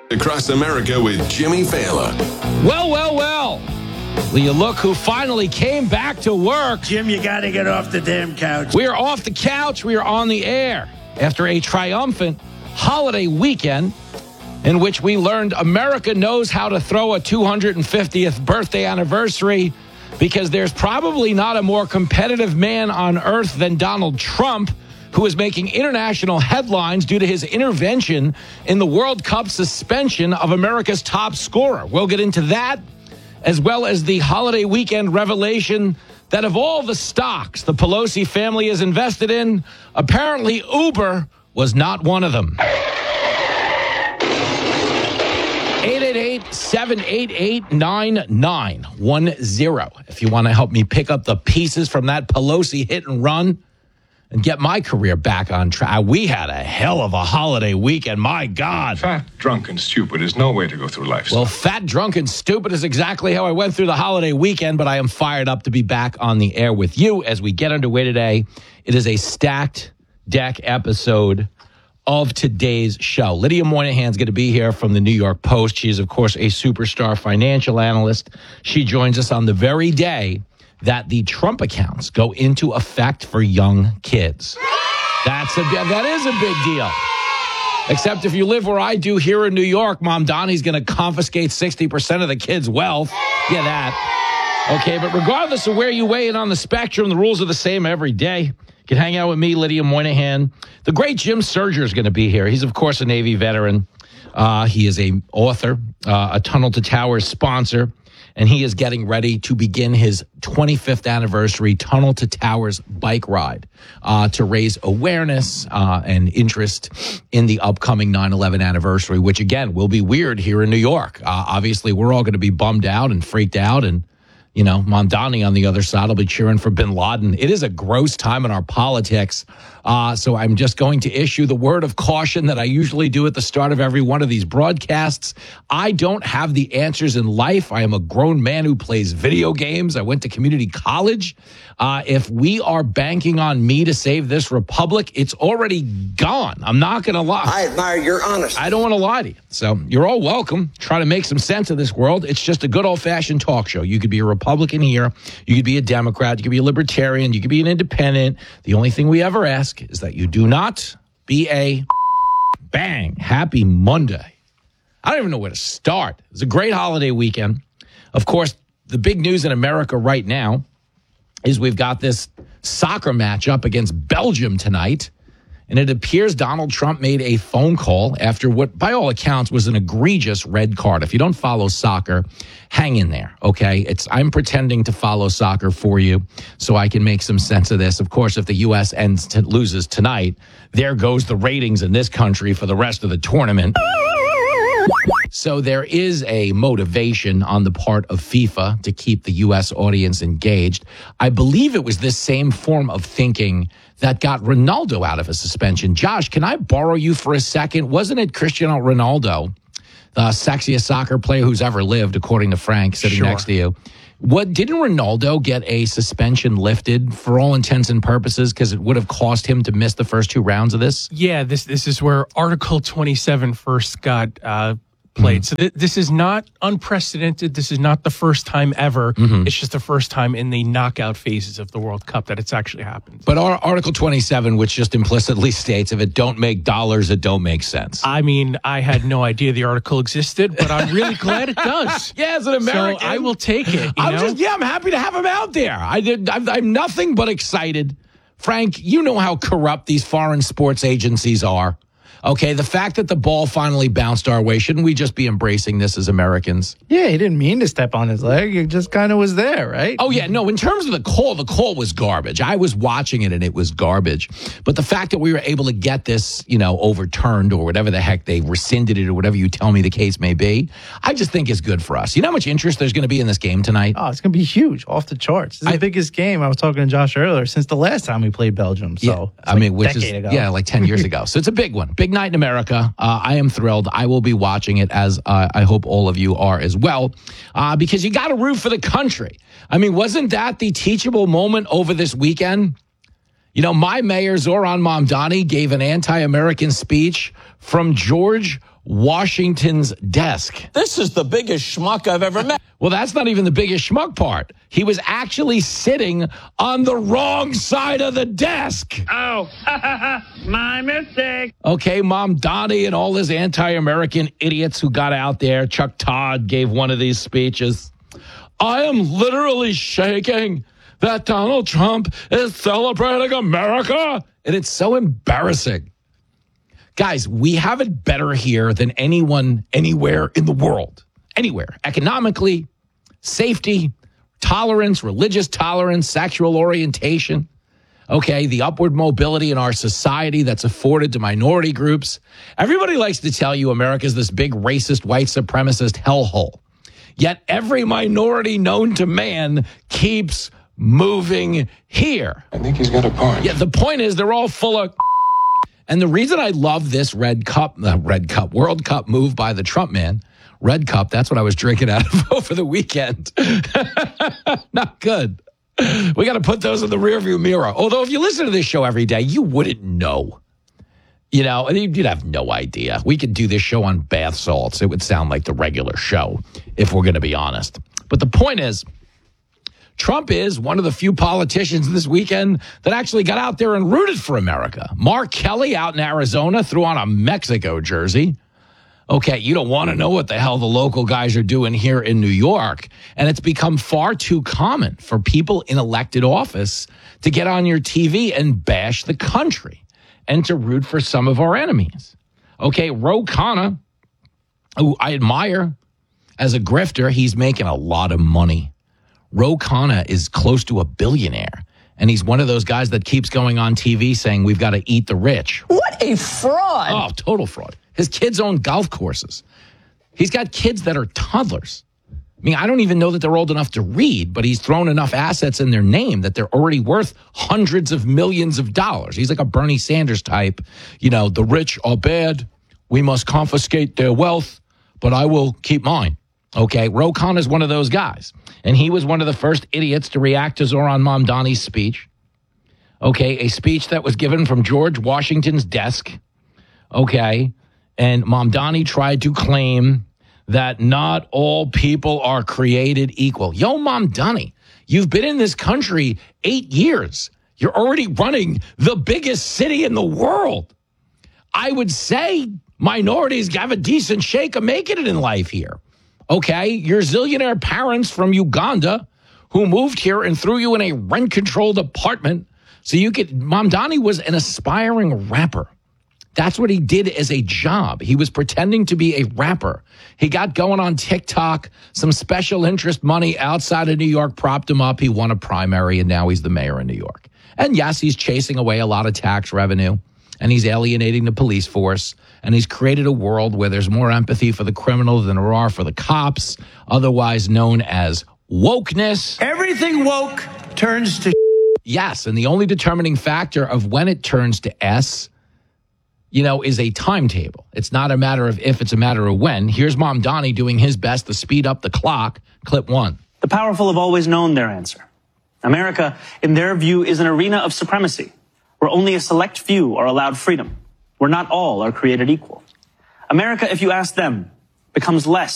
Across America with Jimmy Fallon. Well. Will you look who finally came back to work? Jim, you got to get off the damn couch. We are off the couch. We are on the air after a triumphant holiday weekend in which we learned America knows how to throw a 250th birthday anniversary because there's probably not a more competitive man on earth than Donald Trump, who is making international headlines due to his intervention in the World Cup suspension of America's top scorer. We'll get into that, as well as the holiday weekend revelation that of all the stocks the Pelosi family is invested in, apparently Uber was not one of them. 888-788-9910. If you want to help me pick up the pieces from that Pelosi hit and run and get my career back on track. We had a hell of a holiday weekend. My God. Fat, drunk, and stupid is no way to go through life. Well, fat, drunk, and stupid is exactly how I went through the holiday weekend, but I am fired up to be back on the air with you as we get underway today. It is a stacked deck episode of today's show. Lydia Moynihan's going to be here from the New York Post. She is, of course, a superstar financial analyst. She joins us on the very day that the Trump accounts go into effect for young kids. That is a big deal. Except if you live where I do here in New York, Mom Donnie's going to confiscate 60% of the kids' wealth. Yeah, that. Okay, but regardless of where you weigh in on the spectrum, the rules are the same every day. You can hang out with me, Lydia Moynihan. The great Jim Serger is going to be here. He's, of course, a Navy veteran. He is an author, a Tunnel to Towers sponsor, and he is getting ready to begin his 25th anniversary Tunnel to Towers bike ride to raise awareness and interest in the upcoming 9/11 anniversary, which, again, will be weird here in New York. Obviously, we're all going to be bummed out and freaked out, and you know, Mamdani on the other side will be cheering for bin Laden. It is a gross time in our politics. So I'm just going to issue the word of caution that I usually do at the start of every one of these broadcasts. I don't have the answers in life. I am a grown man who plays video games. I went to community college. If we are banking on me to save this republic, it's already gone. I'm not going to lie. I admire your honesty. I don't want to lie to you. So you're all welcome. Try to make some sense of this world. It's just a good old-fashioned talk show. You could be a Republican here. You could be a Democrat. You could be a Libertarian. You could be an independent. The only thing we ever ask is that you do not be a bang. Happy Monday. I don't even know where to start. It was a great holiday weekend. Of course, the big news in America right now is we've got this soccer matchup against Belgium tonight. And it appears Donald Trump made a phone call after what, by all accounts, was an egregious red card. If you don't follow soccer, hang in there, okay? I'm pretending to follow soccer for you so I can make some sense of this. Of course, if the U.S. loses tonight, there goes the ratings in this country for the rest of the tournament. So there is a motivation on the part of FIFA to keep the U.S. audience engaged. I believe it was this same form of thinking that got Ronaldo out of a suspension. Josh, can I borrow you for a second? Wasn't it Cristiano Ronaldo, the sexiest soccer player who's ever lived, according to Frank, sitting next to you? Didn't Ronaldo get a suspension lifted for all intents and purposes because it would have cost him to miss the first two rounds of this? Yeah, this is where Article 27 first got played. So this is not unprecedented. This is not the first time ever. It's just the first time in the knockout phases of the World Cup that it's actually happened. But Article 27, which just implicitly states if it don't make dollars, it don't make sense. I mean, I had no idea the article existed, but I'm really glad it does. Yeah, as an American, so I will take it. I'm happy to have him out there. I'm nothing but excited. Frank, you know how corrupt these foreign sports agencies are. Okay, the fact that the ball finally bounced our way, shouldn't we just be embracing this as Americans? Yeah, he didn't mean to step on his leg. It just kind of was there, right? Oh, yeah, no, in terms of the call was garbage. I was watching it, and it was garbage. But the fact that we were able to get this, overturned or whatever the heck, they rescinded it or whatever you tell me the case may be, I just think is good for us. You know how much interest there's going to be in this game tonight? Oh, it's going to be huge, off the charts. This is the biggest game, I was talking to Josh earlier, since the last time we played Belgium. So, which is, ago. Yeah, like 10 years ago. So it's a big one. Big night in America. I am thrilled. I will be watching it, as I hope all of you are as well, because you got to root for the country. I mean, wasn't that the teachable moment over this weekend? You know, my mayor, Zoran Mamdani, gave an anti-American speech from George Washington's desk. This is the biggest schmuck I've ever met. Well, that's not even the biggest schmuck part. He was actually sitting on the wrong side of the desk. Oh, my mistake. Okay, Mamdani and all his anti-American idiots who got out there. Chuck Todd gave one of these speeches. I am literally shaking that Donald Trump is celebrating America. And it's so embarrassing. Guys, we have it better here than anyone anywhere in the world. Anywhere. Economically, safety, tolerance, religious tolerance, sexual orientation. Okay, the upward mobility in our society that's afforded to minority groups. Everybody likes to tell you America's this big racist, white supremacist hellhole. Yet every minority known to man keeps moving here. I think he's got a point. Yeah, the point is they're all full of... And the reason I love this World Cup move by the Trump man, Red Cup, that's what I was drinking out of over the weekend. Not good. We got to put those in the rearview mirror. Although if you listen to this show every day, you wouldn't know. You know, you'd have no idea. We could do this show on bath salts. It would sound like the regular show, if we're going to be honest. But the point is, Trump is one of the few politicians this weekend that actually got out there and rooted for America. Mark Kelly out in Arizona threw on a Mexico jersey. Okay, you don't want to know what the hell the local guys are doing here in New York. And it's become far too common for people in elected office to get on your TV and bash the country and to root for some of our enemies. Okay, Ro Khanna, who I admire as a grifter, he's making a lot of money. Ro Khanna is close to a billionaire, and he's one of those guys that keeps going on TV saying we've got to eat the rich. What a fraud. Oh, total fraud. His kids own golf courses. He's got kids that are toddlers. I mean, I don't even know that they're old enough to read, but he's thrown enough assets in their name that they're already worth hundreds of millions of dollars. He's like a Bernie Sanders type. You know, the rich are bad. We must confiscate their wealth, but I will keep mine. Okay, Ro Khanna is one of those guys. And he was one of the first idiots to react to Zoran Mamdani's speech. Okay, a speech that was given from George Washington's desk. Okay, and Mamdani tried to claim that not all people are created equal. Yo, Mamdani, you've been in this country 8 years. You're already running the biggest city in the world. I would say minorities have a decent shake of making it in life here. Okay, your zillionaire parents from Uganda who moved here and threw you in a rent-controlled apartment so you could... Mamdani was an aspiring rapper. That's what he did as a job. He was pretending to be a rapper. He got going on TikTok. Some special interest money outside of New York propped him up. He won a primary, and now he's the mayor of New York. And yes, he's chasing away a lot of tax revenue, and he's alienating the police force, and he's created a world where there's more empathy for the criminals than there are for the cops, otherwise known as wokeness. Everything woke turns to Yes, and the only determining factor of when it turns to S, you know, is a timetable. It's not a matter of if, it's a matter of when. Here's Mamdani doing his best to speed up the clock. Clip 1. The powerful have always known their answer. America, in their view, is an arena of supremacy, where only a select few are allowed freedom, where not all are created equal. America, if you ask them, becomes less